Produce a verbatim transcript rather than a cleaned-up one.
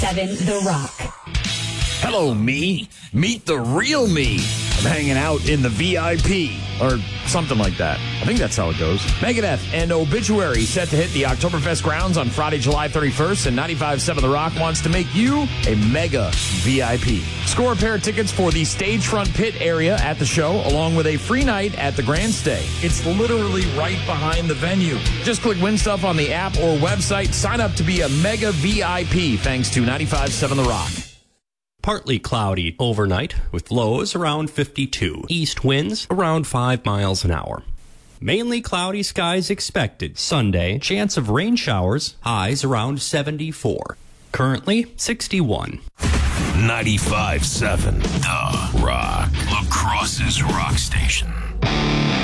seven The Rock. Hello, me. Meet the real me. I'm hanging out in the V I P, or something like that. I think that's how it goes. Megadeth and Obituary set to hit the Oktoberfest grounds on Friday, July thirty-first, and ninety-five point seven The Rock wants to make you a mega V I P. Score a pair of tickets for the stage front pit area at the show, along with a free night at the Grand Stay. It's literally right behind the venue. Just click Win Stuff on the app or website. Sign up to be a mega V I P, thanks to ninety-five point seven The Rock. Partly cloudy overnight with lows around fifty-two. East winds around five miles an hour. Mainly cloudy skies expected. Sunday, chance of rain showers, highs around seventy-four. Currently, sixty-one. ninety-five point seven The Rock. La Crosse's rock station.